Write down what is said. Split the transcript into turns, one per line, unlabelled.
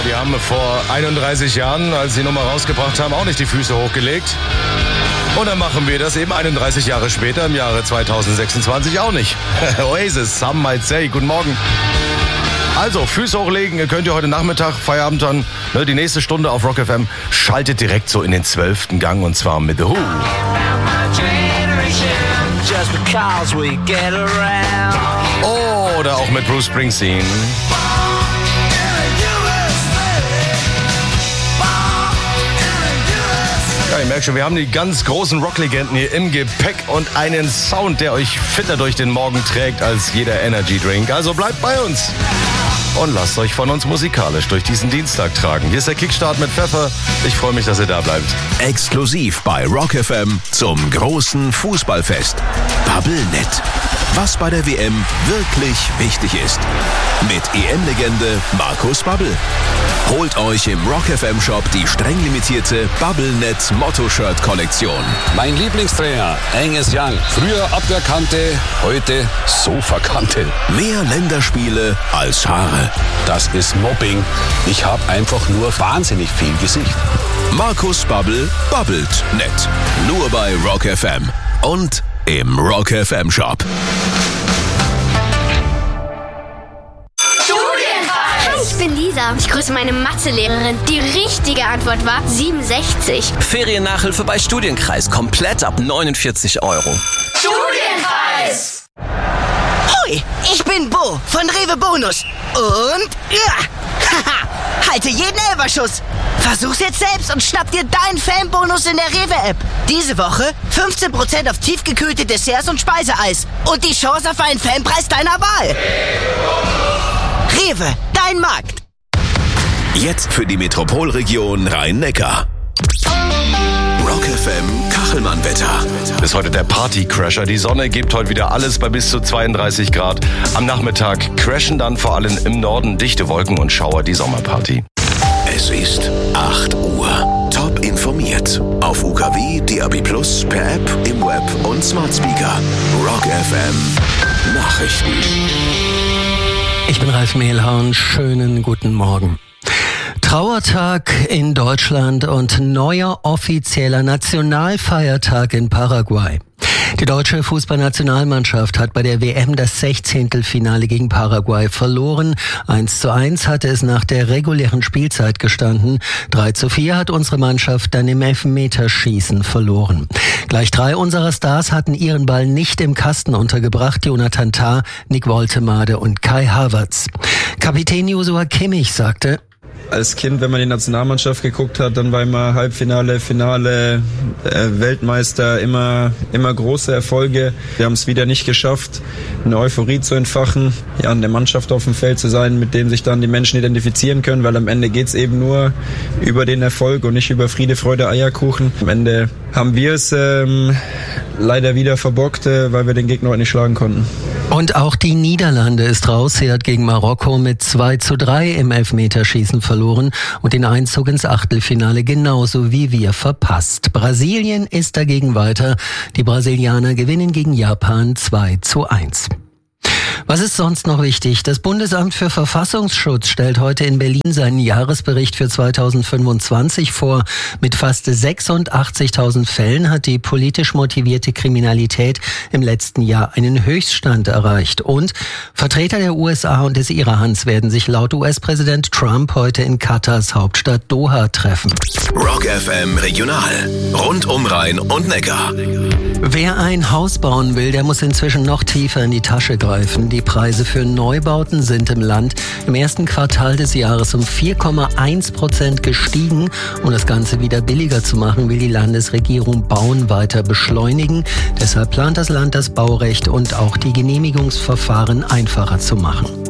die haben vor 31 Jahren, als sie die Nummer rausgebracht haben, auch nicht die Füße hochgelegt. Und dann machen wir das eben 31 Jahre später, im Jahre 2026 auch nicht. Oasis, some might say. Guten Morgen. Also, Füße hochlegen könnt ihr heute Nachmittag, Feierabend dann, die nächste Stunde auf Rock FM. Schaltet direkt so in den 12. Gang und zwar mit The Who. Oder auch mit Bruce Springsteen. Ja, ihr merkt schon, wir haben die ganz großen Rocklegenden hier im Gepäck und einen Sound, der euch fitter durch den Morgen trägt als jeder Energy Drink. Also bleibt bei uns und lasst euch von uns musikalisch durch diesen Dienstag tragen. Hier ist der Kickstart mit Pfeffer. Ich freue mich, dass ihr da bleibt.
Exklusiv bei Rock FM zum großen Fußballfest. Bubblenet. Was bei der WM wirklich wichtig ist. Mit EM-Legende Markus Babbel. Holt euch im Rock FM Shop die streng limitierte Bubblenet Motto-Shirt-Kollektion.
Mein Lieblingstrainer, Angus Young. Früher Abwehrkante, heute Sofakante.
Mehr Länderspiele als Haare.
Das ist Mobbing. Ich habe einfach nur wahnsinnig viel Gesicht.
Markus Babbel babbelt nett. Nur bei Rock FM. Und im Rock FM Shop.
Ich bin Lisa. Ich grüße meine Mathelehrerin. Die richtige Antwort war 67.
Feriennachhilfe bei Studienkreis. Komplett ab 49 €.
Studienkreis!
Hoi, ich bin Bo von Rewe Bonus. Und halte jeden Elferschuss. Versuch's jetzt selbst und schnapp dir deinen Fanbonus in der Rewe-App. Diese Woche 15% auf tiefgekühlte Desserts und Speiseeis. Und die Chance auf einen Fanpreis deiner Wahl. Rewe, dein Markt.
Jetzt für die Metropolregion Rhein-Neckar. Rock FM Kachelmann-Wetter.
Ist heute der Party-Crasher. Die Sonne gibt heute wieder alles bei bis zu 32 Grad. Am Nachmittag crashen dann vor allem im Norden dichte Wolken und Schauer die Sommerparty.
Es ist 8 Uhr. Top informiert. Auf UKW, DAB+, per App, im Web und Smart Speaker. Rock FM Nachrichten.
Ich bin Ralf Mehlhorn. Schönen guten Morgen. Trauertag in Deutschland und neuer offizieller Nationalfeiertag in Paraguay. Die deutsche Fußballnationalmannschaft hat bei der WM das 16. Finale gegen Paraguay verloren. 1:1 hatte es nach der regulären Spielzeit gestanden. 3:4 hat unsere Mannschaft dann im Elfmeterschießen verloren. Gleich 3 unserer Stars hatten ihren Ball nicht im Kasten untergebracht. Jonathan Tah, Nick Woltemade und Kai Havertz. Kapitän Joshua Kimmich sagte:
Als Kind, wenn man die Nationalmannschaft geguckt hat, dann war immer Halbfinale, Finale, Weltmeister, immer große Erfolge. Wir haben es wieder nicht geschafft, eine Euphorie zu entfachen, ja, an der Mannschaft auf dem Feld zu sein, mit dem sich dann die Menschen identifizieren können, weil am Ende geht es eben nur über den Erfolg und nicht über Friede, Freude, Eierkuchen. Am Ende haben wir es leider wieder verbockt, weil wir den Gegner heute nicht schlagen konnten.
Und auch die Niederlande ist raus. Sie hat gegen Marokko mit 2:3 im Elfmeterschießen verloren und den Einzug ins Achtelfinale genauso wie wir verpasst. Brasilien ist dagegen weiter. Die Brasilianer gewinnen gegen Japan 2:1. Was ist sonst noch wichtig? Das Bundesamt für Verfassungsschutz stellt heute in Berlin seinen Jahresbericht für 2025 vor. Mit fast 86.000 Fällen hat die politisch motivierte Kriminalität im letzten Jahr einen Höchststand erreicht. Und Vertreter der USA und des Irans werden sich laut US-Präsident Trump heute in Katars Hauptstadt Doha treffen.
Rock FM Regional. Rund um Rhein und Neckar.
Wer ein Haus bauen will, der muss inzwischen noch tiefer in die Tasche greifen. Die Preise für Neubauten sind im Land im ersten Quartal des Jahres um 4,1% gestiegen. Um das Ganze wieder billiger zu machen, will die Landesregierung Bauen weiter beschleunigen. Deshalb plant das Land, das Baurecht und auch die Genehmigungsverfahren einfacher zu machen.